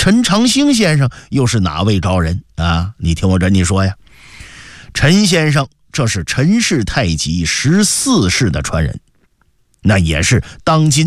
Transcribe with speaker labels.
Speaker 1: 陈长兴先生又是哪位高人啊？你听我这你说呀，陈先生这是陈氏太极14世的传人，那也是当今